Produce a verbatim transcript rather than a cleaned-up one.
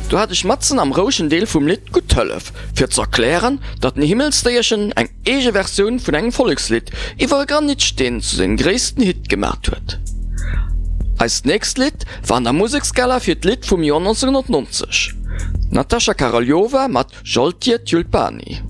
Du hatte ich Matzen am roschen Deel vum Lied gut tëllef, fir zu erklären, dat den Himmelsstechen eng ege Version vun engem Volkslied iwwer gar nicht stehen zu den gréessten Hit gemacht huet. Als nächst Lied war an der Musikskala fir d Lied vum Jahr neunzehnhundertneunzig. Natascha Karaljova mat Joltje Tjulpani.